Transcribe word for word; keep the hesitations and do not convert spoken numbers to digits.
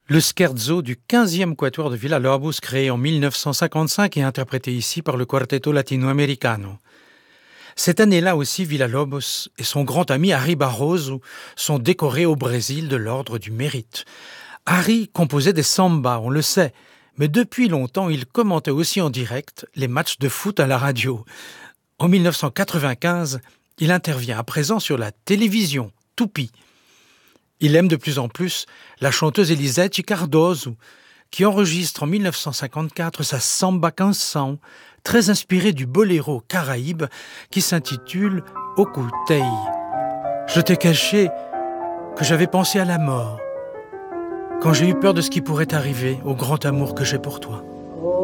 Le scherzo du quinzième quatuor de Villa-Lobos, créé en mille neuf cent cinquante-cinq et interprété ici par le Quartetto Latinoamericano. Cette année-là aussi, Villa-Lobos et son grand ami Harry Barroso sont décorés au Brésil de l'Ordre du Mérite. Harry composait des sambas, on le sait, mais depuis longtemps, il commentait aussi en direct les matchs de foot à la radio. En mille neuf cent quatre-vingt-quinze, il intervient à présent sur la télévision, Tupi. Il aime de plus en plus la chanteuse Elisete Cardoso, qui enregistre en mille neuf cent cinquante-quatre sa Samba Canção, très inspirée du boléro caraïbe qui s'intitule Ocultei. Je t'ai caché que j'avais pensé à la mort, quand j'ai eu peur de ce qui pourrait arriver au grand amour que j'ai pour toi.